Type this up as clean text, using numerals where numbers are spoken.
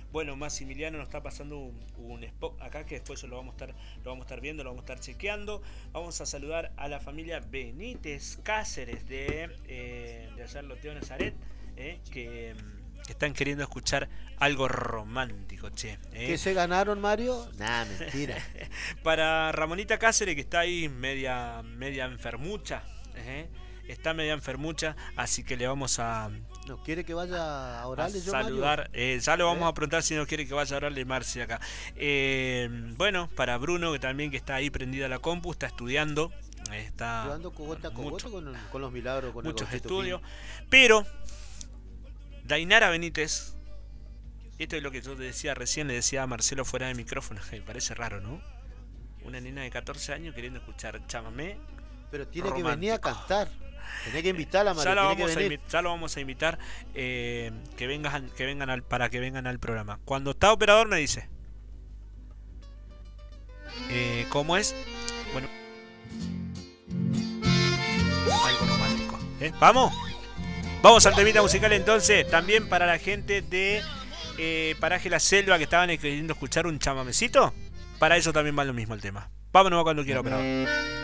Bueno, Maximiliano nos está pasando un spot acá que después lo vamos a estar viendo, lo vamos a estar chequeando. Vamos a saludar a la familia Benítez Cáceres de allá en Loteo Nazaret, que están queriendo escuchar algo romántico, che. ¿Qué se ganaron, Mario? Nah, mentira. Para Ramonita Cáceres, que está ahí media enfermucha, está media enfermucha, así que le vamos ¿No quiere que vaya a a orarle yo, Mario? saludar. Ya lo vamos ¿Eh? a preguntar si no quiere que vaya a orarle Marci acá. Bueno, para Bruno, que también que está ahí prendida la compu, está estudiando, está Yo ando cogote a mucho, cogote con los milagros, con el muchos Gauchito Pin. estudios, pero Dainara Benítez, esto es lo que yo te decía recién, le decía a Marcelo fuera de micrófono, me parece raro, ¿no? Una nena de 14 años queriendo escuchar chamamé Pero tiene que venir a romántico. cantar. Tenés que invitarla, Mario, tiene que venir. Ya lo vamos a invitar, para que vengan al programa. Cuando está operador me dice, ¿cómo es? Bueno, algo romántico. ¿Vamos? Vamos al temita musical entonces, también para la gente de Paraje La Selva que estaban queriendo escuchar un chamamecito. Para eso también va lo mismo el tema. Vámonos cuando quiera, operador.